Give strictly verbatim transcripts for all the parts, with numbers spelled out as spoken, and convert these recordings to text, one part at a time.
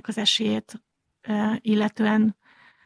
nőnek az esélyét illetően.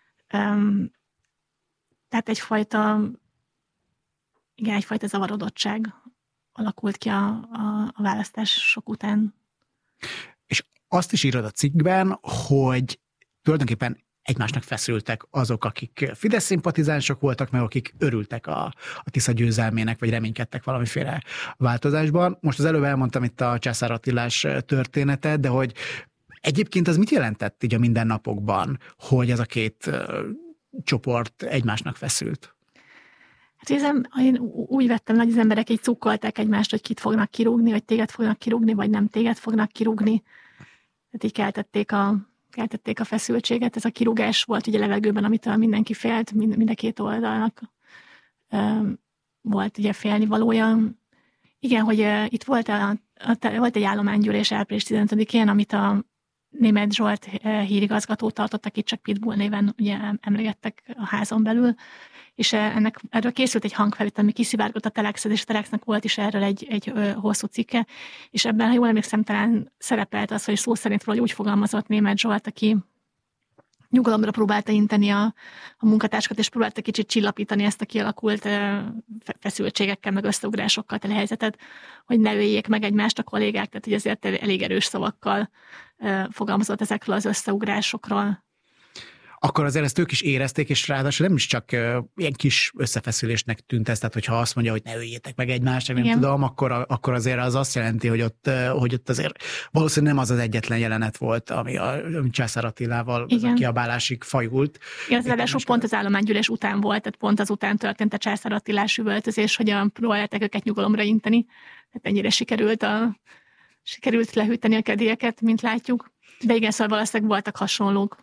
Tehát egyfajta, igen, egyfajta zavarodottság alakult ki a, a, a választások után. És azt is írod a cikkben, hogy tulajdonképpen egymásnak feszültek azok, akik Fidesz szimpatizánsok voltak, meg akik örültek a, a Tisza győzelmének, vagy reménykedtek valamiféle változásban. Most az előbb elmondtam itt a Császár Attilás történetet, de hogy egyébként az mit jelentett így a mindennapokban, hogy ez a két uh, csoport egymásnak feszült? Hát érzem, én úgy vettem, hogy az emberek így cukkolták egymást, hogy kit fognak kirúgni, hogy téged fognak kirúgni, vagy nem téged fognak kirúgni. Tehát így keltették a, keltették a feszültséget. Ez a kirúgás volt ugye levegőben, amitől mindenki félt, mind, mind a két oldalnak um, volt ugye félnivalója. Igen, hogy uh, itt volt, a, a, volt egy állománygyűlés április tizenötödikén, amit a Németh Zsolt hírigazgató tartott, akit csak Pitbull néven ugye emlegettek a házon belül, és ennek, erről készült egy hangfelvétel, ami kiszivárgott a Telexhez, és a Telexnek volt is erről egy, egy hosszú cikke, és ebben, ha jól emlékszem, talán szerepelt az, hogy szó szerint valahogy úgy fogalmazott Németh Zsolt, aki nyugalomra próbálta inteni a, a munkatársakat, és próbálta kicsit csillapítani ezt a kialakult feszültségekkel, meg összeugrásokkal teli helyzetet, hogy ne öljék meg egymást a kollégák, tehát hogy azért elég erős szavakkal fogalmazott ezekről az összeugrásokról. Akkor azért ezt ők is érezték, és ráadásul nem is csak uh, ilyen kis összefeszülésnek tűnt ez, tehát hogyha azt mondja, hogy ne öljétek meg egymást, nem tudom, akkor, akkor azért az azt jelenti, hogy ott, uh, hogy ott azért valószínűleg nem az az egyetlen jelenet volt, ami a ami Császár Attilával a kiabálásig fajult. Igen, az ráadásul pont az állománygyűlés után volt, tehát pont azután történt a Császár Attilás üvöltözés, hogy a, próbálták őket nyugalomra inteni. Tehát ennyire sikerült, a, sikerült lehűteni a kedélyeket, mint látjuk. De igen, szóval valószínűleg voltak hasonlók.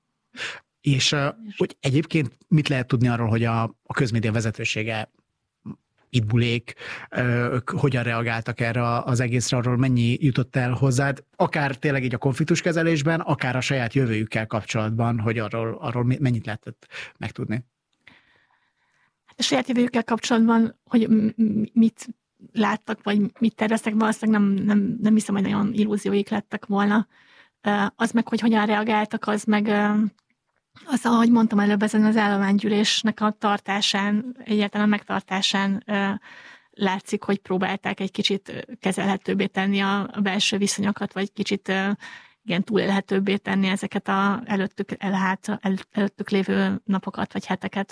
És uh, hogy egyébként mit lehet tudni arról, hogy a, a közmédia vezetősége, Pitbullék, uh, hogyan reagáltak erre az egészre, arról mennyi jutott el hozzád, akár tényleg így a konfliktuskezelésben, akár a saját jövőjükkel kapcsolatban, hogy arról, arról mennyit lehetett megtudni? A saját jövőjükkel kapcsolatban, hogy mit láttak, vagy mit terveztek, valószínűleg nem, nem, nem hiszem, hogy nagyon illúzióik lettek volna. Uh, az meg, hogy hogyan reagáltak, az meg... Uh, Az, ahogy mondtam előbb, ezen az állománygyűlésnek a tartásán, egyáltalán megtartásán ö, látszik, hogy próbálták egy kicsit kezelhetőbbé tenni a, a belső viszonyokat, vagy kicsit ö, igen, túlélhetőbbé tenni ezeket a előttük, elhát, el, előttük lévő napokat, vagy heteket.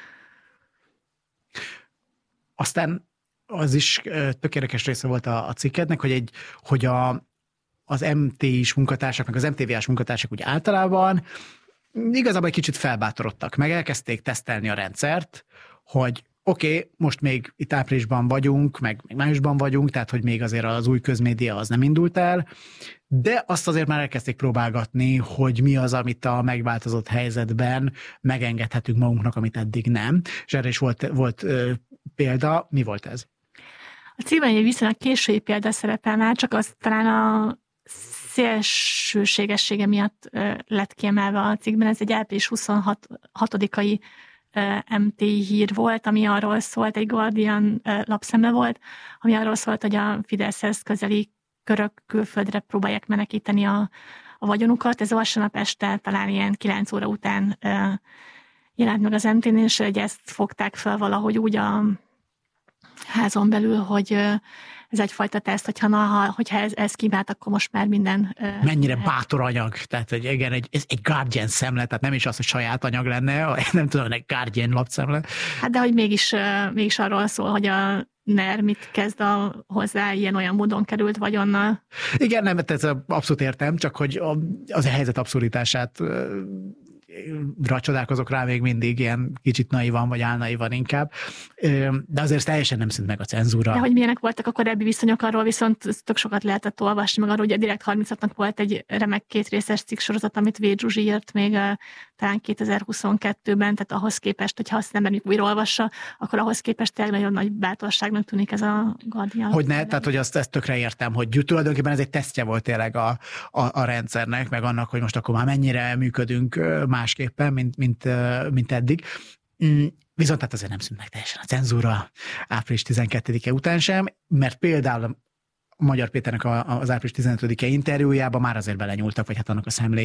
Aztán az is tök érdekes része volt a, a cikkednek, hogy, egy, hogy a, az em té is munkatársak, meg az em té vé-s munkatársak úgy általában igazából egy kicsit felbátorodtak, meg elkezdték tesztelni a rendszert, hogy oké, okay, most még itt áprilisban vagyunk, meg, meg májusban vagyunk, tehát hogy még azért az új közmédia az nem indult el, de azt azért már elkezdték próbálgatni, hogy mi az, amit a megváltozott helyzetben megengedhetünk magunknak, amit eddig nem. És erre is volt, volt ö, példa. Mi volt ez? A cikkben egy viszonylag késői példa szerepel már, csak az talán a szélsőségessége miatt lett kiemelve a cikkben. Ez egy április huszonhatodikai em té hír volt, ami arról szólt, egy Guardian lapszemle volt, ami arról szólt, hogy a Fideszhez közeli körök külföldre próbálják menekíteni a, a vagyonukat. Ez vasárnap este talán ilyen kilenc óra után jelent meg az em té-nél, és hogy ezt fogták fel valahogy úgy a házon belül, hogy ez egyfajta teszt, hogyha, na, ha, hogyha ez, ez kivált, akkor most már minden... Mennyire bátor anyag, tehát hogy igen, egy, ez egy Guardian szemle, tehát nem is az, hogy saját anyag lenne, nem tudom, egy Guardian lapszemle. Hát de hogy mégis, mégis arról szól, hogy a en e er mit kezd a, hozzá ilyen-olyan módon került vagyonnal. Igen, nem, ez abszolút értem, csak hogy az a helyzet abszurditását rá csodálkozok rá még mindig, ilyen kicsit naivan, vagy álnaivan inkább. De azért teljesen nem szűnt meg a cenzúra. De hogy milyenek voltak a korábbi viszonyok, arról viszont tök sokat lehetett olvasni, meg arról, hogy a Direkt harmincnak volt egy remek kétrészes cikksorozat, amit V. Zsuzsi írt még talán kétezer-huszonkettőben, tehát ahhoz képest, hogyha azt nem újra olvassa, akkor ahhoz képest tényleg nagyon nagy bátorságnak tűnik ez a Guardian. Hogy ne, tehát hogy azt, ezt tökre értem, hogy tulajdonképpen ez egy tesztje volt tényleg a, a, a rendszernek, meg annak, hogy most akkor már mennyire működünk másképpen, mint, mint, mint eddig. Viszont hát azért nem szűnt meg teljesen a cenzúra április tizenkettedike után sem, mert például Magyar Péternek az április tizenötödike interjújában már azért belenyúltak, vagy hát annak a szemléjében,